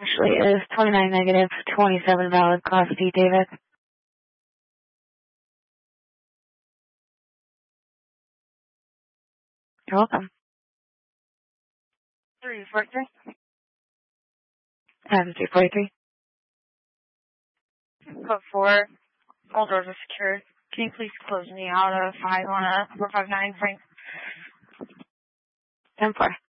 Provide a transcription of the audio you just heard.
Actually, it is 29 negative, 27 valid, Class D, David. You're welcome. 343. 343. Code 4. All doors are secured. Can you please close me out of 5 on a 459 Frank? 10-4.